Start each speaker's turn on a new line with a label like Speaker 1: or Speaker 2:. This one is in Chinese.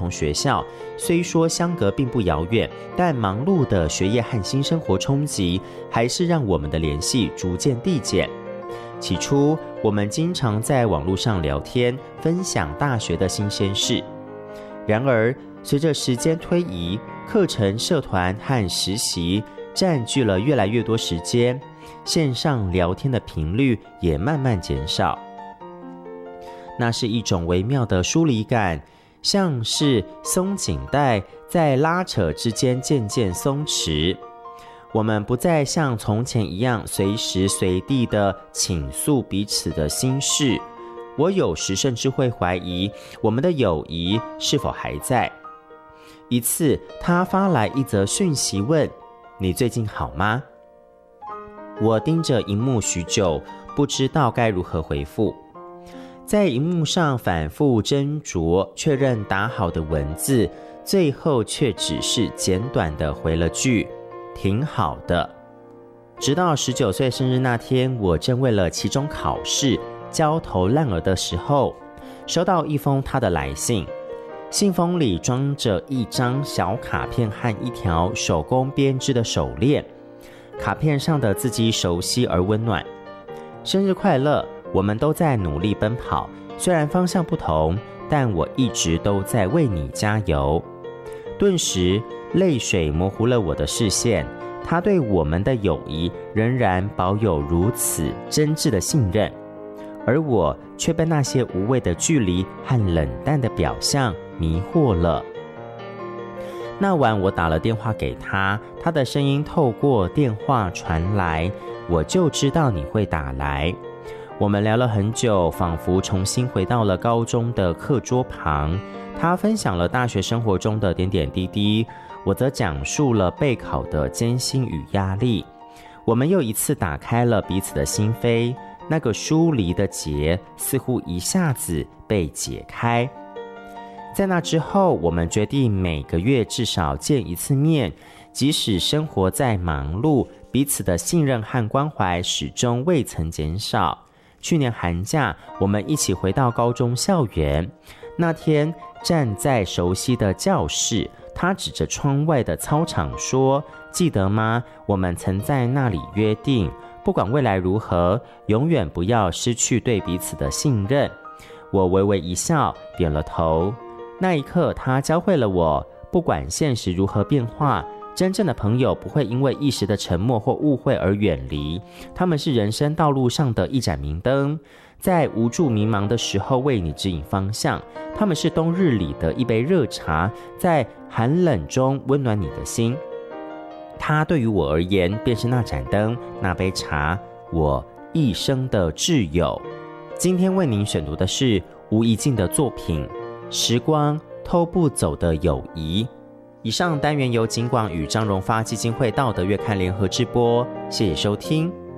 Speaker 1: 同学校，虽说相隔并不遥远，但忙碌的学业和新生活冲击，还是让我们的联系逐渐递减。起初，我们经常在网络上聊天，分享大学的新鲜事。然而，随着时间推移，课程、社团和实习占据了越来越多时间，线上聊天的频率也慢慢减少。那是一种微妙的疏离感，像是松紧带在拉扯之间渐渐松弛。我们不再像从前一样随时随地的倾诉彼此的心事，我有时甚至会怀疑我们的友谊是否还在。一次，他发来一则讯息问：“你最近好吗？”我盯着荧幕许久，不知道该如何回复。在荧幕上反复斟酌确认打好的文字，最后却只是简短的回了句挺好的。直到19岁生日那天，我正为了期中考试焦头烂额的时候，收到一封他的来信。信封里装着一张小卡片和一条手工编织的手链，卡片上的字迹熟悉而温暖。生日快乐，我们都在努力奔跑，虽然方向不同，但我一直都在为你加油。顿时泪水模糊了我的视线，他对我们的友谊仍然保有如此真挚的信任，而我却被那些无谓的距离和冷淡的表象迷惑了。那晚我打了电话给他，他的声音透过电话传来，我就知道你会打来。我们聊了很久，仿佛重新回到了高中的课桌旁。他分享了大学生活中的点点滴滴，我则讲述了备考的艰辛与压力。我们又一次打开了彼此的心扉，那个疏离的结似乎一下子被解开。在那之后，我们决定每个月至少见一次面，即使生活再忙碌，彼此的信任和关怀始终未曾减少。去年寒假，我们一起回到高中校园。那天站在熟悉的教室，他指着窗外的操场说：“记得吗？我们曾在那里约定，不管未来如何，永远不要失去对彼此的信任。”我微微一笑，点了头。那一刻，他教会了我，不管现实如何变化，真正的朋友不会因为一时的沉默或误会而远离，他们是人生道路上的一盏明灯，在无助迷茫的时候为你指引方向。他们是冬日里的一杯热茶，在寒冷中温暖你的心。它对于我而言，便是那盏灯，那杯茶，我一生的挚友。今天为您选读的是吴怡静的作品《时光偷不走的友谊》。以上单元由警广与张荣发基金会道德月刊联合制播，谢谢收听。